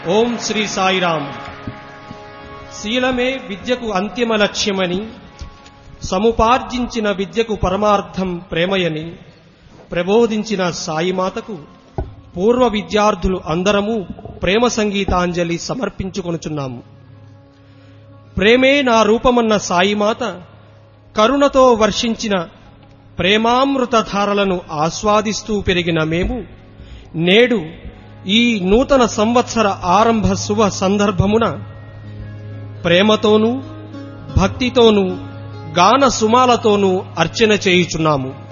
ఓం శ్రీ సాయిరాం. శీలమే విద్యకు అంతిమ లక్ష్యమని, సముపార్జించిన విద్యకు పరమార్థం ప్రేమయని ప్రబోధించిన సాయిమాతకు పూర్వ విద్యార్థులు అందరము ప్రేమ సంగీతాంజలి సమర్పించుకొనుచున్నాము. ప్రేమే నా రూపమన్న సాయిమాత కరుణతో వర్షించిన ప్రేమామృతధారలను ఆస్వాదిస్తూ పెరిగిన మేము నేడు ఈ నూతన సంవత్సర ఆరంభ శుభ సందర్భమున ప్రేమతోనూ భక్తితోనూ గాన సుమాలతోనూ అర్చన చేయుచున్నాము.